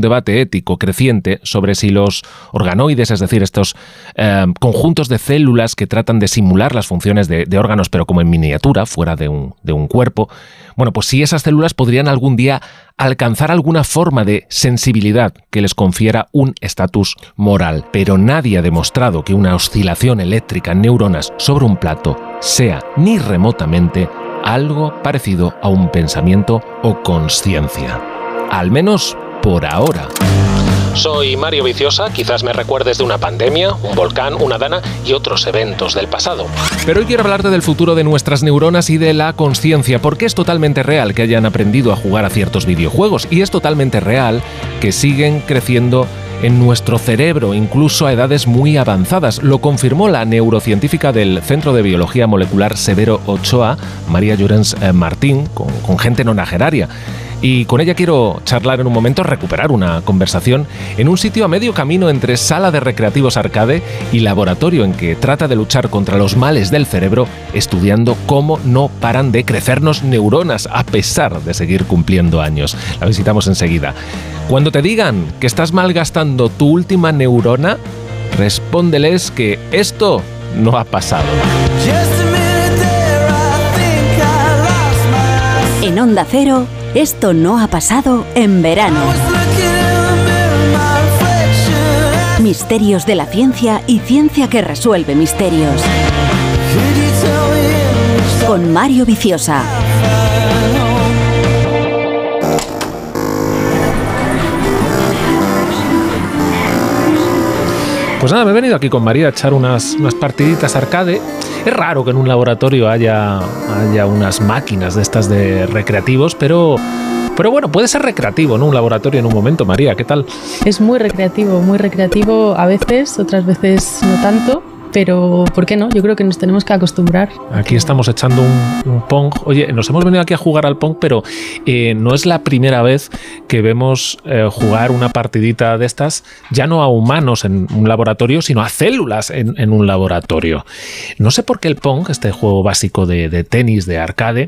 debate ético creciente sobre si los organoides, es decir, estos conjuntos de células que tratan de simular las funciones de órganos, pero como en miniatura, fuera de un cuerpo, bueno, pues si esas células podrían algún día alcanzar alguna forma de sensibilidad que les confiera un estatus moral. Pero nadie ha demostrado que una oscilación eléctrica en neuronas sobre un plato sea ni remotamente algo parecido a un pensamiento o consciencia. Al menos por ahora. Soy Mario Viciosa, quizás me recuerdes de una pandemia, un volcán, una dana y otros eventos del pasado. Pero hoy quiero hablarte del futuro de nuestras neuronas y de la consciencia, porque es totalmente real que hayan aprendido a jugar a ciertos videojuegos y es totalmente real que siguen creciendo en nuestro cerebro, incluso a edades muy avanzadas. Lo confirmó la neurocientífica del Centro de Biología Molecular Severo Ochoa, María Llorens Martín, con gente nonageraria. Y con ella quiero charlar en un momento, recuperar una conversación en un sitio a medio camino entre sala de recreativos arcade y laboratorio en que trata de luchar contra los males del cerebro, estudiando cómo no paran de crecernos neuronas a pesar de seguir cumpliendo años. La visitamos enseguida. Cuando te digan que estás malgastando tu última neurona, respóndeles que esto no ha pasado. En Onda Cero, esto no ha pasado en verano. Misterios de la ciencia y ciencia que resuelve misterios. Con Mario Viciosa. Pues nada, me he venido aquí con María a echar unas partiditas arcade. Es raro que en un laboratorio haya unas máquinas de estas de recreativos, pero bueno, puede ser recreativo, ¿no? Un laboratorio en un momento. María, ¿qué tal? Es muy recreativo a veces, otras veces no tanto. Pero, ¿por qué no? Yo creo que nos tenemos que acostumbrar. Aquí estamos echando un Pong. Oye, nos hemos venido aquí a jugar al Pong, pero no es la primera vez que vemos jugar una partidita de estas, ya no a humanos en un laboratorio, sino a células en un laboratorio. No sé por qué el Pong, este juego básico de tenis, de arcade,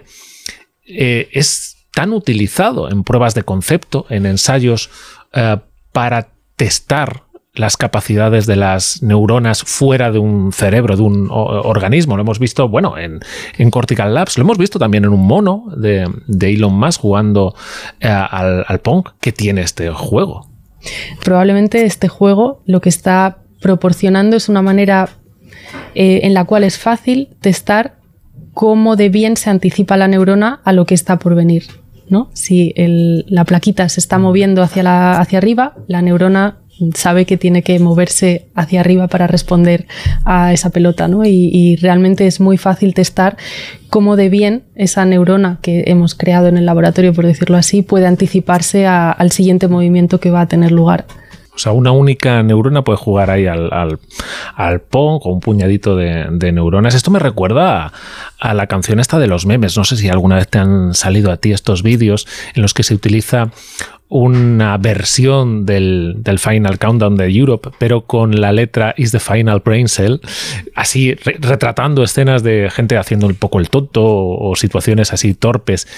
es tan utilizado en pruebas de concepto, en ensayos, para testar las capacidades de las neuronas fuera de un cerebro, de un organismo. Lo hemos visto, bueno, en Cortical Labs, lo hemos visto también en un mono de Elon Musk jugando al Pong. ¿Qué tiene este juego? Probablemente este juego lo que está proporcionando es una manera en la cual es fácil testar cómo de bien se anticipa la neurona a lo que está por venir, ¿no? Si la plaquita se está moviendo hacia arriba, la neurona sabe que tiene que moverse hacia arriba para responder a esa pelota, ¿no? Y realmente es muy fácil testar cómo de bien esa neurona que hemos creado en el laboratorio, por decirlo así, puede anticiparse al siguiente movimiento que va a tener lugar. O sea, una única neurona puede jugar ahí al Pong con un puñadito de neuronas. Esto me recuerda a la canción esta de los memes. No sé si alguna vez te han salido a ti estos vídeos en los que se utiliza una versión del Final Countdown de Europe, pero con la letra Is the Final Brain Cell, así retratando escenas de gente haciendo un poco el tonto o situaciones así torpes.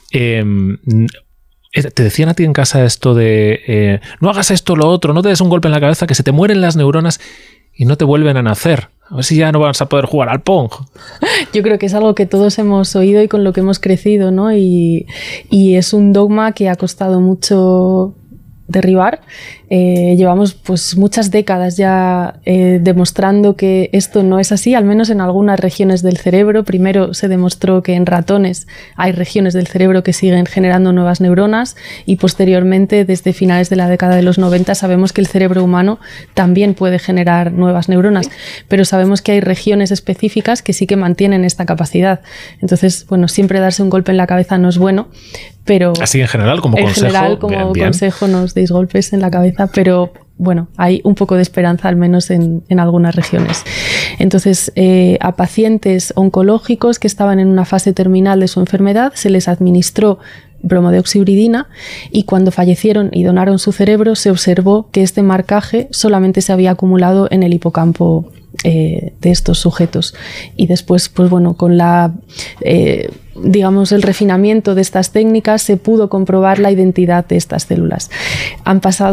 ¿Te decían a ti en casa esto de no hagas esto o lo otro, no te des un golpe en la cabeza, que se te mueren las neuronas y no te vuelven a nacer? A ver si ya no vas a poder jugar al Pong. Yo creo que es algo que todos hemos oído y con lo que hemos crecido, ¿no? Y es un dogma que ha costado mucho derribar. Llevamos pues muchas décadas ya demostrando que esto no es así, al menos en algunas regiones del cerebro. Primero se demostró que en ratones hay regiones del cerebro que siguen generando nuevas neuronas y posteriormente, desde finales de la década de los 90, sabemos que el cerebro humano también puede generar nuevas neuronas, pero sabemos que hay regiones específicas que sí que mantienen esta capacidad. Entonces, bueno, siempre darse un golpe en la cabeza no es bueno, pero así en general como consejo. En general como bien. Consejo no os deis golpes en la cabeza, pero bueno, hay un poco de esperanza al menos en algunas regiones. Entonces, a pacientes oncológicos que estaban en una fase terminal de su enfermedad se les administró bromodeoxibridina y cuando fallecieron y donaron su cerebro se observó que este marcaje solamente se había acumulado en el hipocampo de estos sujetos. Y después, pues bueno, con la digamos el refinamiento de estas técnicas se pudo comprobar la identidad de estas células. Han pasado